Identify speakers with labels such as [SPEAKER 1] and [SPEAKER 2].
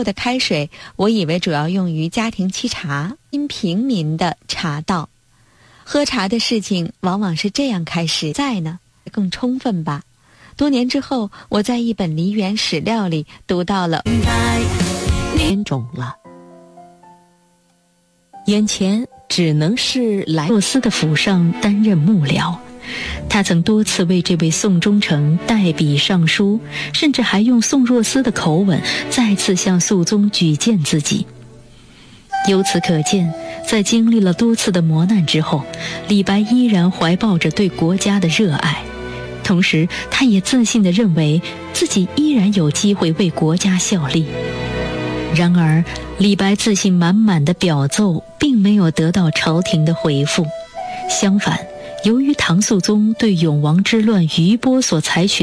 [SPEAKER 1] 的开水，我以为主要用于家庭沏茶，因平民的茶道。喝茶的事情往往是这样开始，在呢更充分吧。多年之后，我在一本梨园史料里读到了
[SPEAKER 2] 变种了，眼前只能是莱洛斯的府上担任幕僚。他曾多次为这位宋忠诚代笔上书，甚至还用宋若思的口吻再次向肃宗举荐自己。由此可见，在经历了多次的磨难之后，李白依然怀抱着对国家的热爱，同时他也自信地认为自己依然有机会为国家效力。然而李白自信满满的表奏并没有得到朝廷的回复，相反，由于唐肃宗对永王之乱余波所采取